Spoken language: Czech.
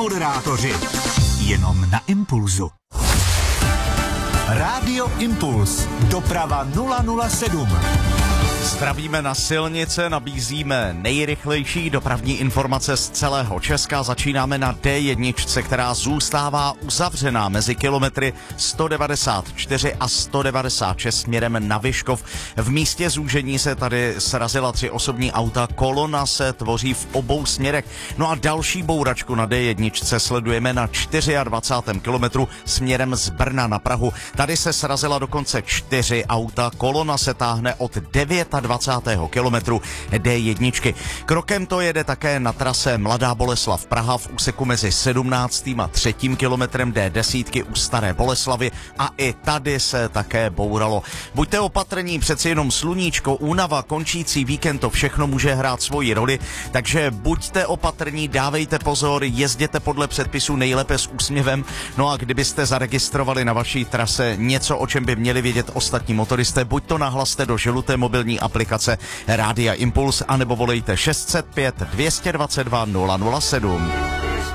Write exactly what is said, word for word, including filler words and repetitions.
moderátoři. Jenom na Impulzu. Rádio Impuls. Doprava nula nula sedm. Zdravíme na silnice, nabízíme nejrychlejší dopravní informace z celého Česka. Začínáme na D jedna, která zůstává uzavřená mezi kilometry sto devadesát čtyři a sto devadesát šest směrem na Vyškov. V místě zúžení se tady srazila tři osobní auta, kolona se tvoří v obou směrech. No a další bouračku na D jedna sledujeme na dvacátém čtvrtém kilometru směrem z Brna na Prahu. Tady se srazila dokonce čtyři auta, kolona se táhne od dvacátého devátého kilometru D jedna. Krokem to jede také na trase Mladá Boleslav Praha v úseku mezi sedmnáctým a třetím kilometrem D deset u Staré Boleslavy a i tady se také bouralo. Buďte opatrní, přeci jenom sluníčko, únava, končící víkend, to všechno může hrát svoji roli, takže buďte opatrní, dávejte pozor, jezděte podle předpisů, nejlépe s úsměvem. No a kdybyste zaregistrovali na vaší trase něco, o čem by měli vědět ostatní motoristé, buď to nahlaste do žluté mobilní aplikace Rádia Impuls, anebo volejte šest set pět dvě dvacet dva nula nula sedm.